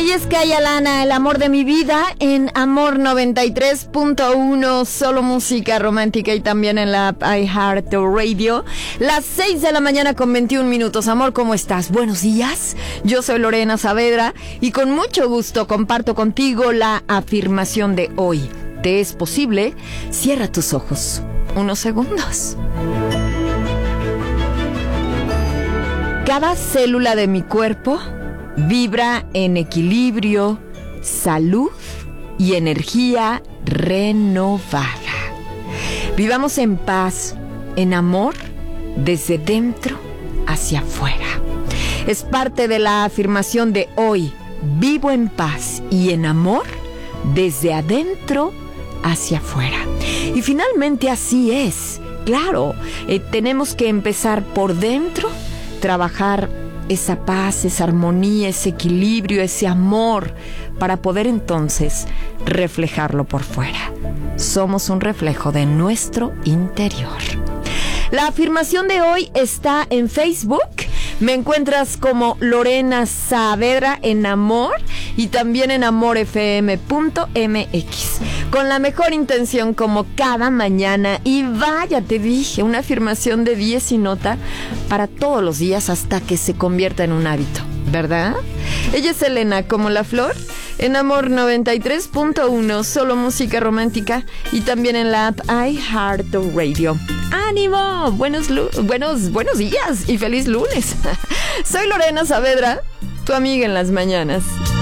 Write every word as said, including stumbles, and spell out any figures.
Ella es Kaya Lana, el amor de mi vida, en Amor noventa y tres punto uno, solo música romántica, y también en la app iHeartRadio. Las seis de la mañana con veintiún minutos. Amor, ¿cómo estás? Buenos días. Yo soy Lorena Saavedra y con mucho gusto comparto contigo la afirmación de hoy. ¿Te es posible? Cierra tus ojos unos segundos. Cada célula de mi cuerpo vibra en equilibrio, salud y energía renovada. Vivamos en paz, en amor, desde dentro hacia afuera. Es parte de la afirmación de hoy. Vivo en paz y en amor, desde adentro hacia afuera. Y finalmente así es. Claro, eh, tenemos que empezar por dentro, trabajar esa paz, esa armonía, ese equilibrio, ese amor, para poder entonces reflejarlo por fuera. Somos un reflejo de nuestro interior. La afirmación de hoy está en Facebook. Me encuentras como Lorena Saavedra en Amor y también en amor f m punto m x. Con la mejor intención, como cada mañana. Y vaya, te dije, una afirmación de diez y nota para todos los días hasta que se convierta en un hábito, ¿verdad? Ella es Elena, como la flor, en Amor noventa y tres punto uno, solo música romántica, y también en la app iHeartRadio. ¡Ánimo! Buenos, buenos, buenos días y feliz lunes. Soy Lorena Saavedra, tu amiga en las mañanas.